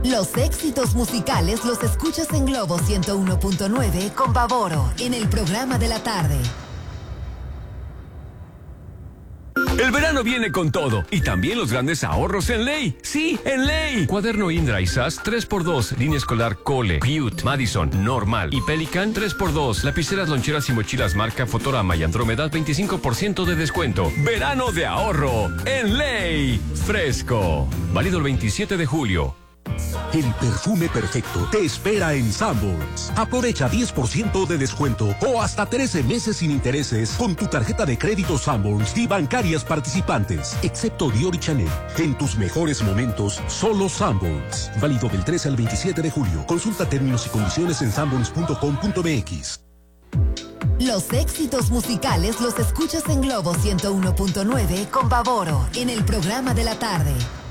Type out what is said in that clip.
Los éxitos musicales los escuchas en Globo 101.9 con Pavoro, en el programa de la tarde. El verano viene con todo y también los grandes ahorros en Ley. Sí, en Ley. Cuaderno Indra y SAS 3x2. Línea escolar Cole, Cute, Madison, Normal y Pelican 3x2. Lapiceras, loncheras y mochilas marca Fotorama y Andrómeda 25% de descuento. Verano de ahorro en Ley. Fresco. Válido el 27 de julio. El perfume perfecto te espera en Sanborns. Aprovecha 10% de descuento o hasta 13 meses sin intereses con tu tarjeta de crédito Sanborns y bancarias participantes, excepto Dior y Chanel. En tus mejores momentos, solo Sanborns. Válido del 13 al 27 de julio. Consulta términos y condiciones en sanborns.com.mx. Los éxitos musicales los escuchas en Globo 101.9 con Pavoro, en el programa de la tarde.